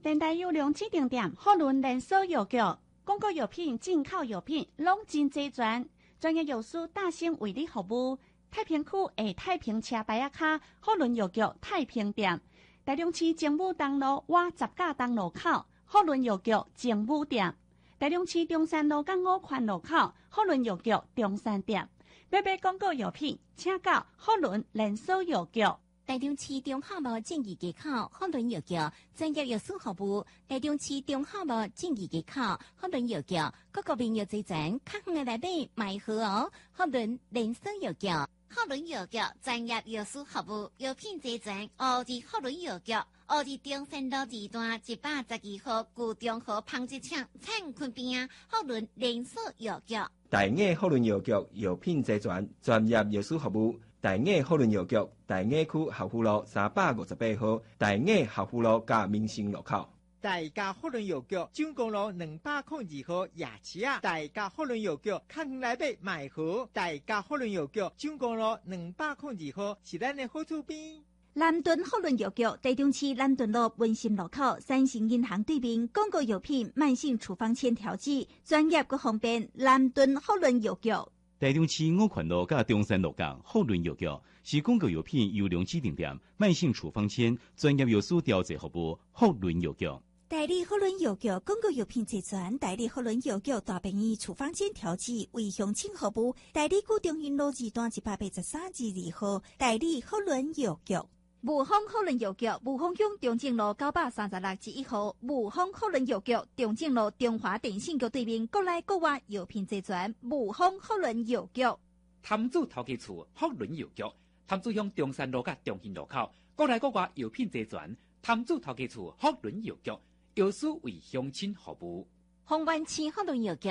电台有良指定店，好轮连锁药局，广告药品、进口药品拢真齐全，专业药师大兴为你服务。太平区的太平车牌卡，好轮药局太平店。台中市政府东路外十架东路口，好轮药局政府店。台中市中山路港5环路口，好轮药局中山店。买广告药品，请到好轮连锁药局。 台中市中华路正义街口好轮药局专业药师服务。台中市中华路正义街口好轮药局，各个面药齐全，较远的来买卖好哦。好轮连锁药局，好轮药局专业药师服务，药品齐全。奥迪好轮药局，奥迪中山路2段112号旧中和纺织厂产坤边好轮连锁药局。 大雅好轮药局药品齐全，专业药师服务。大雅好轮药局，大雅区校府路358号，大雅校府路加民生路口。 大家好轮药局，蔣公路202号夜市啊！大家好轮药局，较远来买好。大家好轮药局，蔣公路202号是咱的好厝边。 南屯好轮药局，台中市南屯路文心路口三星银行对面，广告药品、慢性处方签调剂，专业佮方便。南屯好轮药局。 台中市5环路甲中山路港好轮药局是广告药品优良指定店，慢性处方签专业药师调剂服务。好轮药局。 代理好轮药局广告药品齐全，代理好轮药局大便宜处方签调剂为乡亲服务。代理古中云路2段183-2号，代理好轮药局。雾峰好轮药局，雾峰乡中正路936-1号，雾峰好轮药局，中正路中华电信局对面，国内国外药品齐全。雾峰好轮药局。 潭子头家厝好轮药局，潭子乡中山路甲中兴路口，国内国外药品齐全。潭子头家厝好轮药局，药师为乡亲服务。 丰原市好轮药局。